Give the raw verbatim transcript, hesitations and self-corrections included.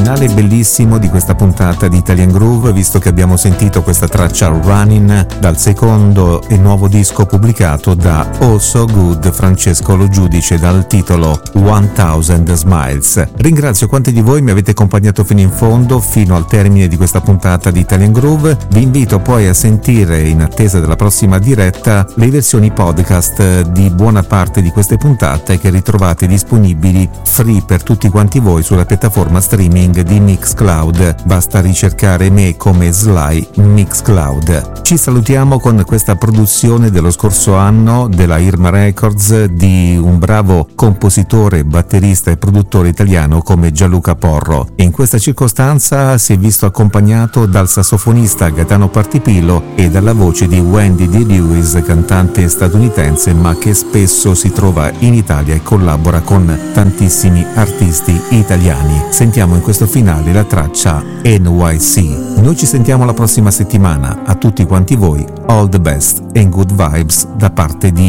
finale bellissimo di questa puntata di Italian Groove, visto che abbiamo sentito questa traccia Running dal secondo e nuovo disco pubblicato da Oh So Good Francesco Lo Giudice dal titolo one thousand Smiles. Ringrazio quanti di voi mi avete accompagnato fino in fondo, fino al termine di questa puntata di Italian Groove. Vi invito poi a sentire, in attesa della prossima diretta, le versioni podcast di buona parte di queste puntate che ritrovate disponibili free per tutti quanti voi sulla piattaforma streaming di Mixcloud. Basta ricercare me come Sly Mixcloud. Ci salutiamo con questa produzione dello scorso anno della Irma Records di un bravo compositore, batterista e produttore italiano come Gianluca Porro. In questa circostanza si è visto accompagnato dal sassofonista Gaetano Partipillo e dalla voce di Wendy D. Lewis, cantante statunitense ma che spesso si trova in Italia e collabora con tantissimi artisti italiani. Sentiamo in questo finale la traccia N Y C. Noi ci sentiamo la prossima settimana. A tutti quanti voi, all the best and good vibes da parte di